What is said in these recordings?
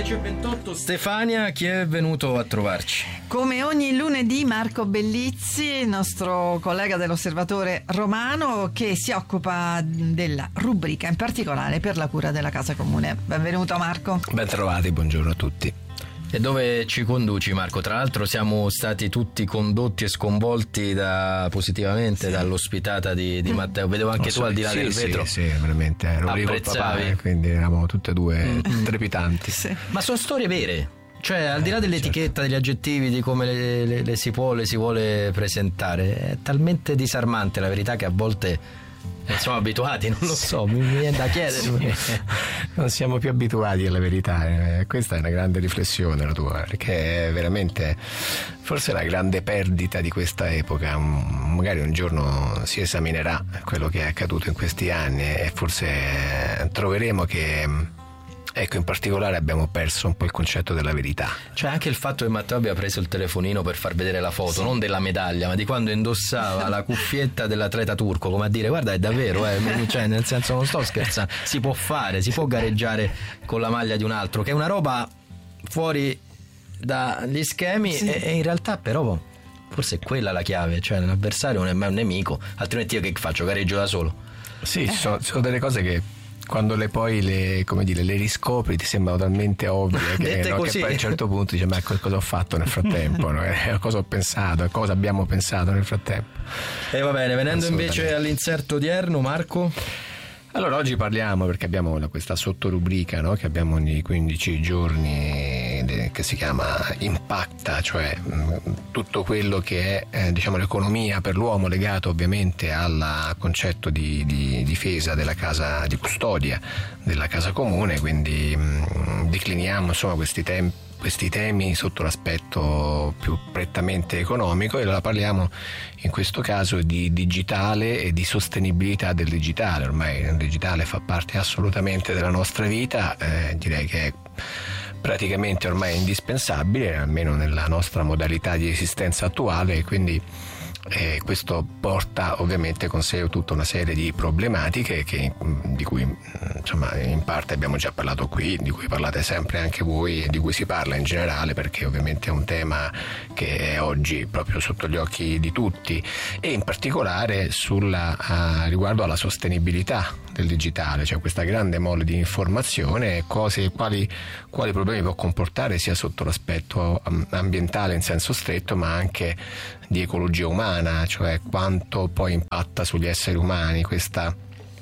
10:28. Stefania, chi è venuto a trovarci? Come ogni lunedì Marco Bellizzi, il nostro collega dell'Osservatore Romano, che si occupa della rubrica in particolare per la cura della casa comune. Benvenuto Marco. Ben trovati, buongiorno a tutti. E dove ci conduci, Marco? Tra l'altro siamo stati tutti condotti e sconvolti positivamente dall'ospitata di Matteo. Vedevo anche tu al di là del vetro. Sì, veramente. Ero lì col papà, quindi eravamo tutte e due trepitanti. Sì. Ma sono storie vere. Cioè, al di là dell'etichetta, degli aggettivi, di come le si vuole presentare, è talmente disarmante la verità che a volte siamo abituati, non lo so, mi viene da chiedere. Non siamo più abituati alla verità, questa è una grande riflessione la tua, perché è veramente forse una grande perdita di questa epoca. Magari un giorno si esaminerà quello che è accaduto in questi anni e forse troveremo che, ecco, in particolare abbiamo perso un po' il concetto della verità. Cioè anche il fatto che Matteo abbia preso il telefonino per far vedere la foto, non della medaglia, ma di quando indossava la cuffietta dell'atleta turco, come a dire guarda è davvero, cioè nel senso non sto scherzando, si può gareggiare con la maglia di un altro, che è una roba fuori dagli schemi, e in realtà però forse è quella la chiave, cioè l'avversario non è mai un nemico, altrimenti io che faccio? Gareggio da solo. Sì, sono delle cose che quando le riscopri ti sembrano talmente ovvie che poi a un certo punto dici ma cosa ho fatto nel frattempo, no? Cosa ho pensato, cosa abbiamo pensato nel frattempo. E va bene, venendo invece all'inserto odierno, Marco. Allora oggi parliamo, perché abbiamo questa sottorubrica, no? Che abbiamo ogni 15 giorni, che si chiama Impacta, cioè tutto quello che è diciamo l'economia per l'uomo, legato ovviamente al concetto di difesa della casa, di custodia della casa comune. Quindi decliniamo insomma questi temi sotto l'aspetto più prettamente economico, e allora parliamo in questo caso di digitale e di sostenibilità del digitale. Ormai il digitale fa parte assolutamente della nostra vita, direi che è praticamente ormai indispensabile, almeno nella nostra modalità di esistenza attuale, e quindi questo porta ovviamente con sé tutta una serie di problematiche di cui insomma in parte abbiamo già parlato qui, di cui parlate sempre anche voi e di cui si parla in generale, perché ovviamente è un tema che è oggi proprio sotto gli occhi di tutti, e in particolare riguardo alla sostenibilità del digitale, cioè questa grande mole di informazione, quali problemi può comportare sia sotto l'aspetto ambientale in senso stretto, ma anche di ecologia umana, cioè quanto poi impatta sugli esseri umani questa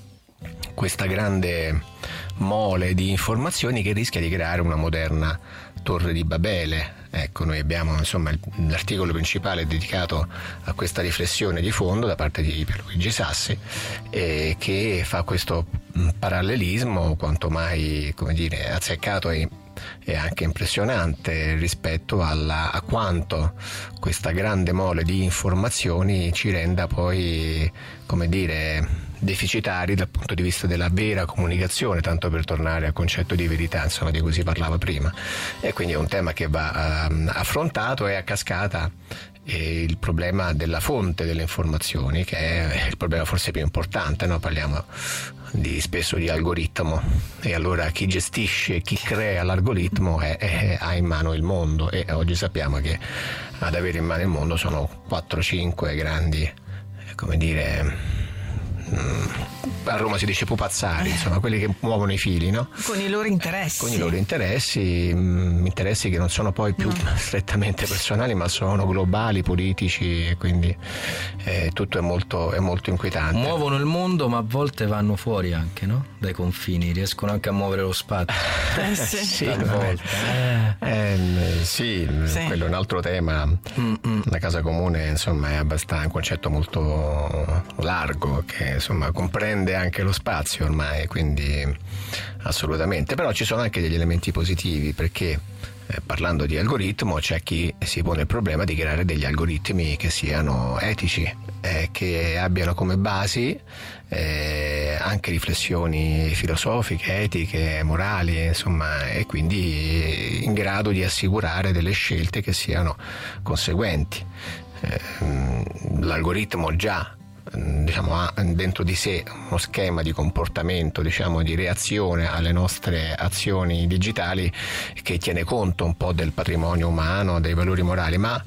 grande mole di informazioni che rischia di creare una moderna torre di Babele. Ecco, noi abbiamo insomma l'articolo principale dedicato a questa riflessione di fondo da parte di Pierluigi Sassi, che fa questo parallelismo quanto mai, come dire, azzeccato e anche impressionante rispetto a quanto questa grande mole di informazioni ci renda poi, come dire, deficitari dal punto di vista della vera comunicazione, tanto per tornare al concetto di verità, insomma, di cui si parlava prima. E quindi è un tema che va affrontato, e a cascata il problema della fonte delle informazioni, che è il problema forse più importante, no? Parliamo spesso di algoritmo, e allora chi gestisce, chi crea l'algoritmo ha in mano il mondo, e oggi sappiamo che ad avere in mano il mondo sono 4-5 grandi, come dire, a Roma si dice pupazzari, insomma quelli che muovono i fili, no? Con i loro interessi. Con i loro interessi che non sono poi più strettamente personali, ma sono globali, politici, e quindi tutto è molto inquietante. Muovono il mondo, ma a volte vanno fuori anche, no? Dai confini, riescono anche a muovere lo spazio. Sì, quello è un altro tema. La casa comune insomma è abbastanza un concetto molto largo, che insomma comprende anche lo spazio ormai, quindi assolutamente. Però ci sono anche degli elementi positivi, perché parlando di algoritmo c'è chi si pone il problema di creare degli algoritmi che siano etici, che abbiano come basi anche riflessioni filosofiche, etiche, morali, insomma, e quindi in grado di assicurare delle scelte che siano conseguenti. L'algoritmo già diciamo, ha dentro di sé uno schema di comportamento, diciamo, di reazione alle nostre azioni digitali che tiene conto un po' del patrimonio umano, dei valori morali, ma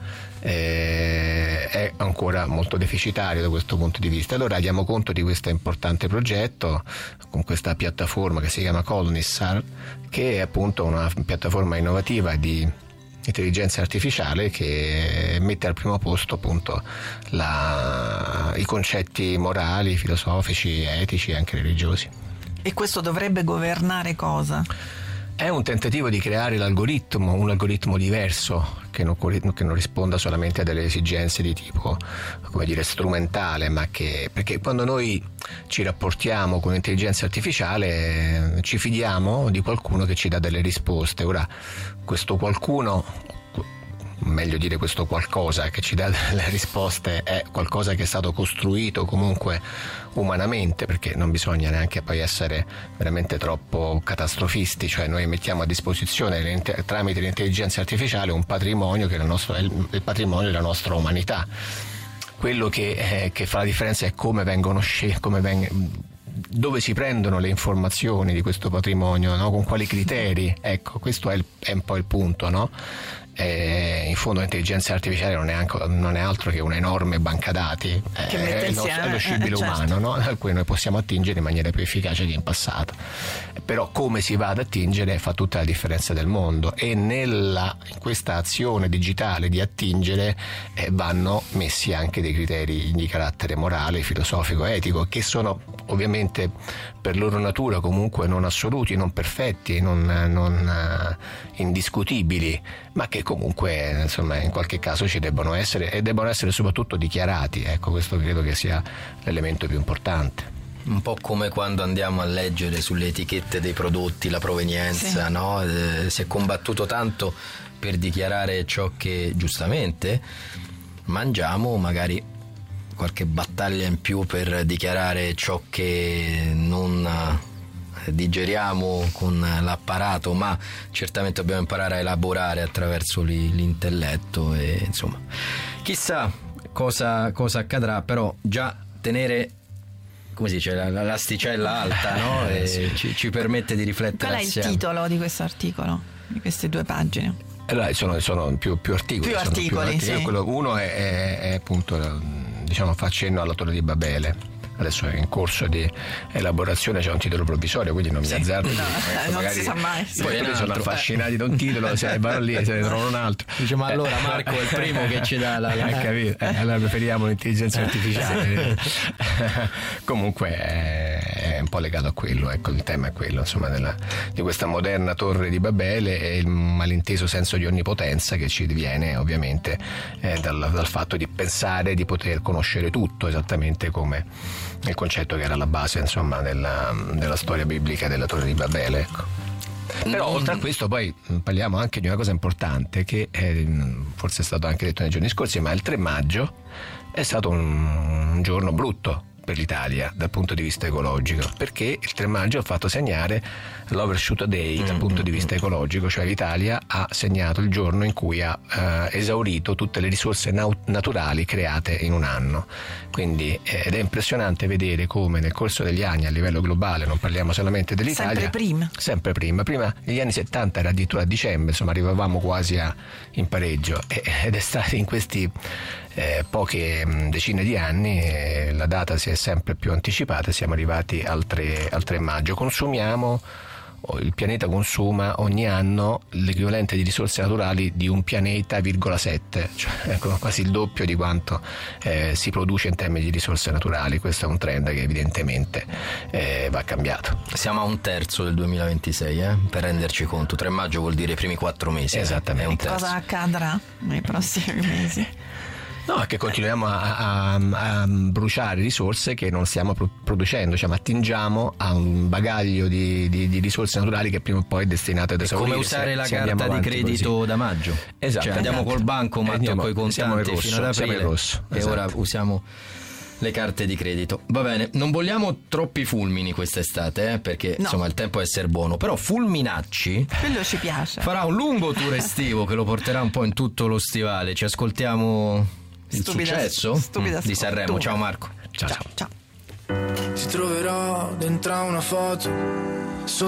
è ancora molto deficitario da questo punto di vista. Allora diamo conto di questo importante progetto con questa piattaforma che si chiama Colnissar, che è appunto una piattaforma innovativa di intelligenza artificiale che mette al primo posto appunto i concetti morali, filosofici, etici e anche religiosi. E questo dovrebbe governare cosa? È un tentativo di creare un algoritmo diverso che non risponda solamente a delle esigenze di tipo, come dire, strumentale, ma perché quando noi ci rapportiamo con l'intelligenza artificiale ci fidiamo di qualcuno che ci dà delle risposte. Ora, questo qualcuno, meglio dire questo qualcosa che ci dà delle risposte, è qualcosa che è stato costruito comunque umanamente, perché non bisogna neanche poi essere veramente troppo catastrofisti, cioè noi mettiamo a disposizione tramite l'intelligenza artificiale un patrimonio che è il patrimonio della nostra umanità. Quello che fa la differenza è come vengono dove si prendono le informazioni di questo patrimonio, no? Con quali criteri. Ecco, questo è un po' il punto, no? In fondo l'intelligenza artificiale non è altro che un'enorme banca dati, che mette è lo scibile umano, no? A cui noi possiamo attingere in maniera più efficace che in passato. Però come si va ad attingere fa tutta la differenza del mondo, e in questa azione digitale di attingere vanno messi anche dei criteri di carattere morale, filosofico, etico, che sono ovviamente per loro natura comunque non assoluti, non perfetti, non indiscutibili, ma che comunque insomma in qualche caso ci debbono essere, e debbono essere soprattutto dichiarati. Ecco, questo credo che sia l'elemento più importante. Un po' come quando andiamo a leggere sulle etichette dei prodotti la provenienza, sì. No? Si è combattuto tanto per dichiarare ciò che giustamente mangiamo, magari qualche battaglia in più per dichiarare ciò che non digeriamo con l'apparato, ma certamente dobbiamo imparare a elaborare attraverso l'intelletto, e insomma chissà cosa accadrà, però già tenere, come si dice, l'asticella alta, no? E ci permette di riflettere. Qual è il titolo di questo articolo, di queste 2 pagine? Allora, sono più articoli. Più articoli, sì. Uno è appunto, diciamo, fa accenno alla Torre di Babele. Adesso è in corso di elaborazione, c'è un titolo provvisorio, quindi non mi azzardo. Non si sa mai. Poi sono affascinati da un titolo, se vanno lì se ne trovano un altro. Dice, ma allora Marco è il primo che ci dà capito? Allora preferiamo l'intelligenza artificiale. Comunque è un po' legato a quello, ecco, il tema è quello, insomma, di questa moderna Torre di Babele, e il malinteso senso di onnipotenza che ci viene ovviamente dal fatto di pensare di poter conoscere tutto, esattamente come il concetto che era la base, insomma, della storia biblica della Torre di Babele, ecco. Però oltre a questo poi parliamo anche di una cosa importante che forse è stato anche detto nei giorni scorsi, ma il 3 maggio è stato un giorno brutto per l'Italia dal punto di vista ecologico, perché il 3 maggio ha fatto segnare l'overshoot day dal punto di vista ecologico, cioè l'Italia ha segnato il giorno in cui ha esaurito tutte le risorse naturali create in un anno. Quindi ed è impressionante vedere come nel corso degli anni a livello globale, non parliamo solamente dell'Italia, sempre prima negli anni 70 era addirittura a dicembre, insomma arrivavamo quasi in pareggio, ed è stato in questi poche decine di anni la data si è sempre più anticipata, siamo arrivati al 3 maggio. Il pianeta consuma ogni anno l'equivalente di risorse naturali di un pianeta,7, cioè quasi il doppio di quanto si produce in termini di risorse naturali. Questo è un trend che evidentemente va cambiato. Siamo a 1/3 del 2026, per renderci conto. 3 maggio vuol dire i primi 4 mesi. Esattamente. Cosa accadrà nei prossimi mesi? No, è che continuiamo a bruciare risorse che non stiamo producendo, cioè attingiamo a un bagaglio di risorse naturali che prima o poi è destinato ad esaurire. Come usare la carta di credito così da maggio. Esatto. Cioè andiamo col banco, ma con i contanti fino ad aprile, rosso, e ora usiamo le carte di credito. Va bene, non vogliamo troppi fulmini quest'estate, perché insomma il tempo è essere buono, però Fulminacci, quello ci piace, farà un lungo tour estivo che lo porterà un po' in tutto lo stivale. Ci ascoltiamo il successo stupida di Sanremo. Ciao Marco. Ciao. Ciao. Ti troverò dentro una foto